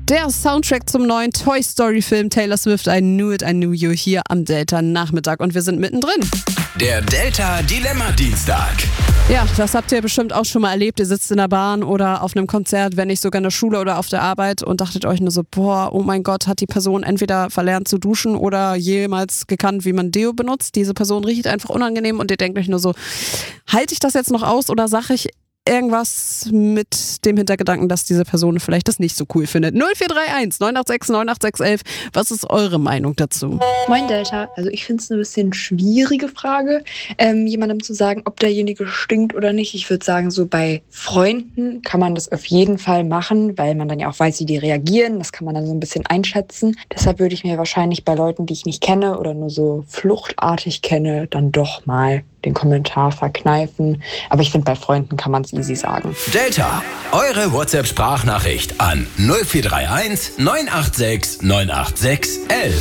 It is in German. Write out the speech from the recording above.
Der Soundtrack zum neuen Toy Story Film Taylor Swift, I Knew It, I Knew You, hier am Delta Nachmittag und wir sind mittendrin. Der Delta Dilemma Dienstag. Ja, das habt ihr bestimmt auch schon mal erlebt. Ihr sitzt in der Bahn oder auf einem Konzert, wenn nicht sogar in der Schule oder auf der Arbeit und dachtet euch nur so, boah, oh mein Gott, hat die Person entweder verlernt zu duschen oder jemals gekannt, wie man Deo benutzt. Diese Person riecht einfach unangenehm und ihr denkt euch nur so, halte ich das jetzt noch aus oder sage ich irgendwas mit dem Hintergedanken, dass diese Person vielleicht das nicht so cool findet. 0431 986 98611. Was ist eure Meinung dazu? Moin Delta, also ich finde es eine bisschen schwierige Frage, jemandem zu sagen, ob derjenige stinkt oder nicht. Ich würde sagen, so bei Freunden kann man das auf jeden Fall machen, weil man dann ja auch weiß, wie die reagieren. Das kann man dann so ein bisschen einschätzen. Deshalb würde ich mir wahrscheinlich bei Leuten, die ich nicht kenne oder nur so fluchtartig kenne, dann doch mal den Kommentar verkneifen. Aber ich finde, bei Freunden kann man es easy sagen. Delta, eure WhatsApp-Sprachnachricht an 0431 986 986 11.